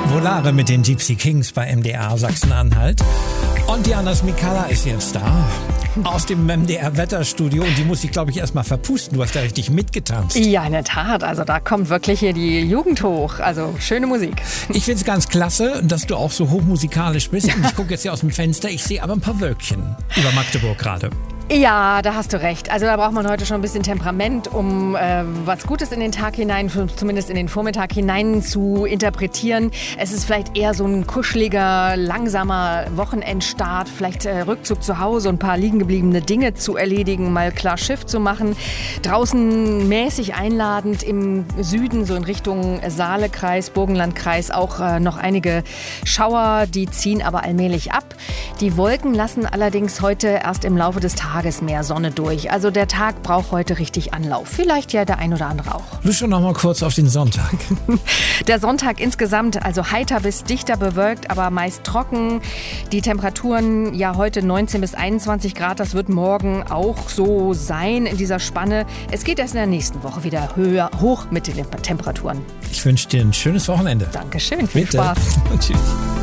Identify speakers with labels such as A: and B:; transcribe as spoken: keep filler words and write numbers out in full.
A: Volare mit den Gypsy Kings bei M D R Sachsen-Anhalt. Und Diana Smikala ist jetzt da. Aus dem M D R-Wetterstudio. Und die muss ich, glaube ich, erst mal verpusten. Du hast da richtig mitgetanzt.
B: Ja, in der Tat. Also da kommt wirklich hier die Jugend hoch. Also schöne Musik.
A: Ich finde es ganz klasse, dass du auch so hochmusikalisch bist. Und ich gucke jetzt hier aus dem Fenster. Ich sehe aber ein paar Wölkchen über Magdeburg gerade.
B: Ja, da hast du recht. Also da braucht man heute schon ein bisschen Temperament, um äh, was Gutes in den Tag hinein, zumindest in den Vormittag hinein zu interpretieren. Es ist vielleicht eher so ein kuscheliger, langsamer Wochenendstart, vielleicht äh, Rückzug zu Hause und ein paar liegen gebliebene Dinge zu erledigen, mal klar Schiff zu machen. Draußen mäßig einladend, im Süden, so in Richtung Saalekreis, Burgenlandkreis, auch äh, noch einige Schauer, die ziehen aber allmählich ab. Die Wolken lassen allerdings heute erst im Laufe des Tages mehr Sonne durch. Also der Tag braucht heute richtig Anlauf. Vielleicht ja der ein oder andere auch.
A: Du schon noch mal kurz auf den Sonntag.
B: Der Sonntag insgesamt, also heiter bis dichter bewölkt, aber meist trocken. Die Temperaturen ja heute neunzehn bis einundzwanzig Grad. Das wird morgen auch so sein in dieser Spanne. Es geht erst in der nächsten Woche wieder höher, hoch mit den Temperaturen.
A: Ich wünsche dir ein schönes Wochenende.
B: Dankeschön. Viel
A: Bitte.
B: Spaß.
A: Tschüss.